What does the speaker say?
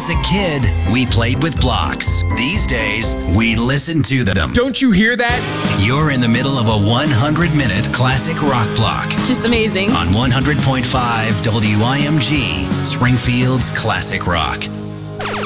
As a kid, we played with blocks. These days, we listen to them. Don't you hear that? You're in the middle of a 100-minute classic rock block. Just amazing. On 100.5 WIMG, Springfield's Classic Rock.